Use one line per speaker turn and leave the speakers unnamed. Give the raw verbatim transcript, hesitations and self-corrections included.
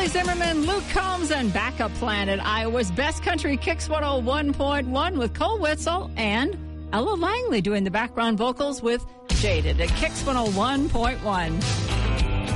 Troy Zimmerman, Luke Combs, and Backup Plan at Iowa's Best Country Kicks one oh one point one with Cole Witzel and Ella Langley doing the background vocals with Jaded at Kicks one oh one point one.